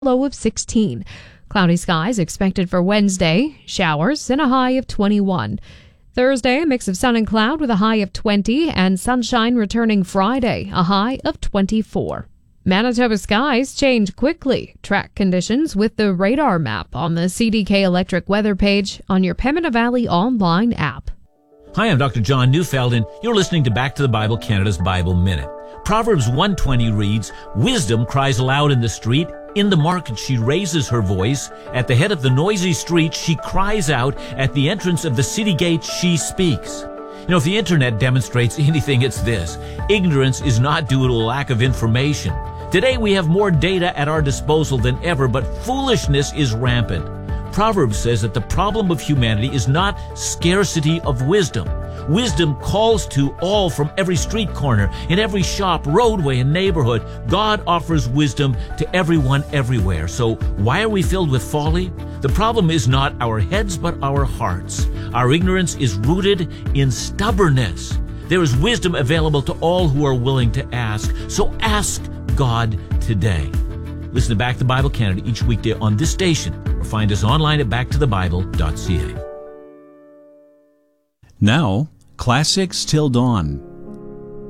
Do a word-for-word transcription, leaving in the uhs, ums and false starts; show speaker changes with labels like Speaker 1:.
Speaker 1: low of sixteen. Cloudy skies expected for Wednesday, showers, and a high of twenty-one. Thursday, a mix of sun and cloud with a high of twenty, and sunshine returning Friday, a high of twenty-four. Manitoba skies change quickly. Track conditions with the radar map on the C D K Electric weather page on your Pembina Valley online app.
Speaker 2: Hi, I'm Doctor John Neufeld, and you're listening to Back to the Bible Canada's Bible Minute. Proverbs one twenty reads, "Wisdom cries aloud in the street. In the market she raises her voice. At the head of the noisy street she cries out. At the entrance of the city gate she speaks." You know, if the internet demonstrates anything, it's this. Ignorance is not due to a lack of information. Today we have more data at our disposal than ever, but foolishness is rampant. Proverbs says that the problem of humanity is not scarcity of wisdom. Wisdom calls to all from every street corner, in every shop, roadway, and neighborhood. God offers wisdom to everyone everywhere. So why are we filled with folly? The problem is not our heads, but our hearts. Our ignorance is rooted in stubbornness. There is wisdom available to all who are willing to ask. So ask God today. Listen to Back to the Bible Canada each weekday on this station, or find us online at back to the bible dot c a.
Speaker 3: Now, Classics Till Dawn.